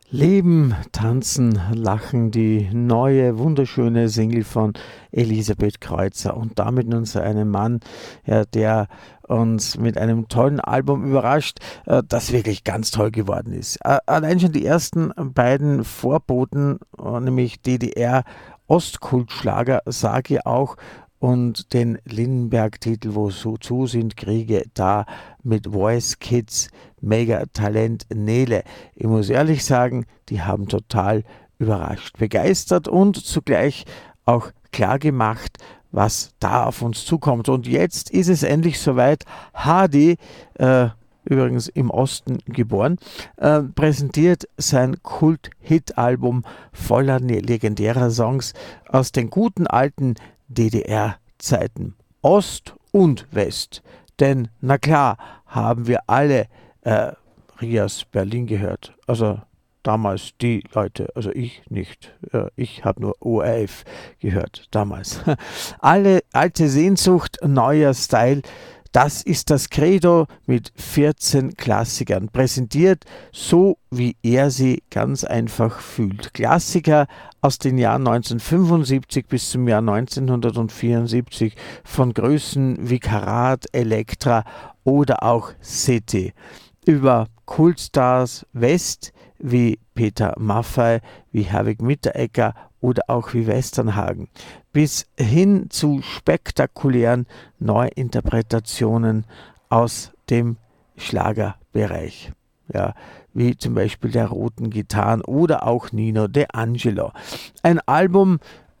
Leben, tanzen, lachen, die neue, wunderschöne Single von Elisabeth Kreuzer und damit nun zu einem Mann, ja, der uns mit einem tollen Album überrascht, das wirklich ganz toll geworden ist. Allein schon die ersten beiden Vorboten, nämlich DDR Ostkultschlager, sage auch, und den Lindenberg-Titel, wo so zu sind Kriege da mit Voice Kids, Mega Talent Nele. Ich muss ehrlich sagen, die haben total überrascht, begeistert und zugleich auch klar gemacht, was da auf uns zukommt. Und jetzt ist es endlich soweit. Hardy, übrigens im Osten geboren, präsentiert sein Kult-Hit-Album voller legendärer Songs aus den guten alten DDR-Zeiten. Ost und West. Denn, na klar, haben wir alle Rias Berlin gehört. Also damals die Leute, also ich nicht. Ich habe nur ORF gehört damals. Alle alte Sehnsucht, neuer Style. Das ist das Credo mit 14 Klassikern, präsentiert so, wie er sie ganz einfach fühlt. Klassiker aus den Jahren 1975 bis zum Jahr 1974 von Größen wie Karat, Elektra oder auch City. Über Kultstars West wie Peter Maffay, wie Herwig Mitteregger oder auch wie Westernhagen, bis hin zu spektakulären Neuinterpretationen aus dem Schlagerbereich. Ja, wie zum Beispiel der Roten Gitarren oder auch Nino De Angelo. Ein Album,